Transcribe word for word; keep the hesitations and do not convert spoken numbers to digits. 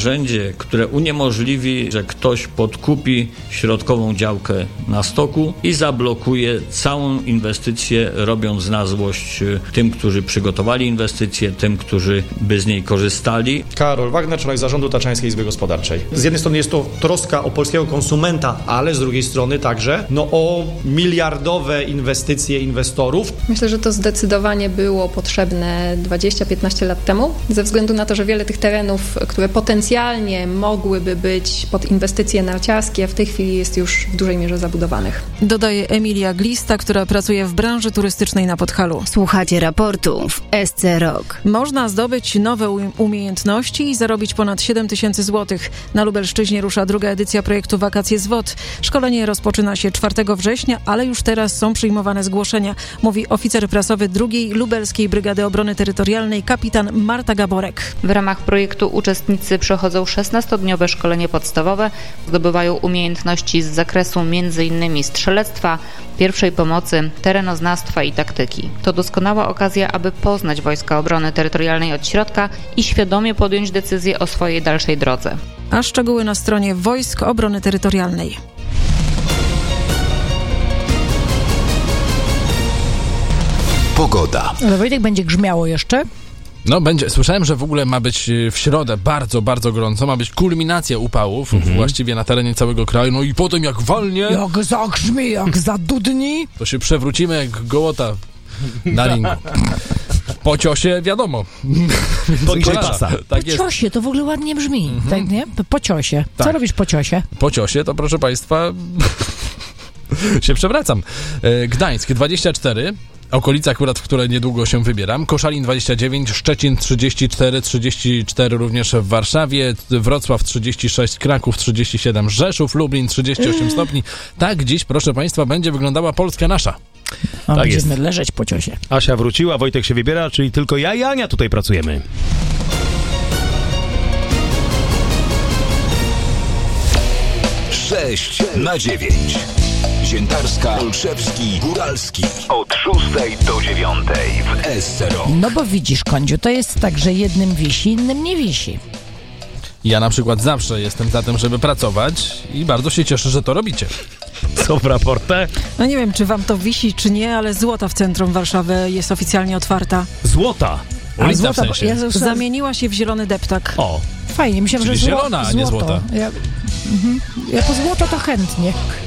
narzędzie, które uniemożliwi, że ktoś podkupi środkową działkę na stoku i zablokuje całą inwestycję, robiąc na złość tym, którzy przygotowali inwestycję, tym, którzy by z niej korzystali. Karol Wagner, członek zarządu Tatrzańskiej Izby Gospodarczej. Z jednej strony jest to troska o polskiego konsumenta, ale z drugiej strony także no, o miliardowe inwestycje inwestorów. Myślę, że to zdecydowanie było potrzebne dwadzieścia piętnaście lat temu, ze względu na to, że wiele tych terenów, które potencjalnie mogłyby być pod inwestycje narciarskie, w tej chwili jest już w dużej mierze zabudowanych. Dodaje Emilia Glista, która pracuje w branży turystycznej na Podhalu. Słuchacie raportu w S C Rock. Można zdobyć nowe umiejętności i zarobić ponad siedem tysięcy złotych. Na Lubelszczyźnie rusza druga edycja projektu Wakacje z W O D. Szkolenie rozpoczyna się czwartego września, ale już teraz są przyjmowane zgłoszenia, mówi oficer prasowy drugiej Lubelskiej Brygady Obrony Terytorialnej kapitan Marta Gaborek. W ramach projektu uczestnicy przechodzą szesnastodniowe szkolenie podstawowe, zdobywają umiejętności z zakresu między innymi strzelectwa, pierwszej pomocy, terenoznawstwa i taktyki. To doskonała okazja, aby poznać Wojska Obrony Terytorialnej od środka i świadomie podjąć decyzję o swojej dalszej drodze. A szczegóły na stronie Wojsk Obrony Terytorialnej. Pogoda. Ale Wojtek, będzie grzmiało jeszcze? No będzie. Słyszałem, że w ogóle ma być w środę bardzo, bardzo gorąco. Ma być kulminacja upałów mhm. właściwie na terenie całego kraju. No i potem jak walnie... Jak zagrzmi, jak zadudni... To się przewrócimy jak gołota na ringu. Po ciosie wiadomo. Po ciosa. Tak po ciosie, to w ogóle ładnie brzmi. Mhm. Tak, nie? Po ciosie. Co tak. robisz po ciosie? Po ciosie to, proszę państwa... się przewracam. Gdańsk dwadzieścia cztery... Okolice akurat, w które niedługo się wybieram. Koszalin dwadzieścia dziewięć, Szczecin trzydzieści cztery, trzydzieści cztery również w Warszawie, Wrocław trzydzieści sześć, Kraków trzydzieści siedem, Rzeszów, Lublin trzydzieści osiem stopni. Tak dziś, proszę państwa, będzie wyglądała Polska nasza. A tak będziemy jest. leżeć po ciosie. Asia wróciła, Wojtek się wybiera, czyli tylko ja i Ania tutaj pracujemy. sześć na dziewięć. Ziętarska, Olszewski, Góralski. Od szóstej do dziewiątej w S C Rock. No bo widzisz, Kądziu, to jest tak, że jednym wisi, innym nie wisi. Ja na przykład zawsze jestem za tym, żeby pracować i bardzo się cieszę, że to robicie. Co w raportę? No nie wiem, czy wam to wisi, czy nie, ale Złota w centrum Warszawy jest oficjalnie otwarta. Złota? Ulica złota, w sensie. Jezus, Zamieniła się w zielony deptak. O. Fajnie, myślałem, Czyli że zło- zielona, a nie złoto. złota. Ja, mhm. Jako złoto to chętnie.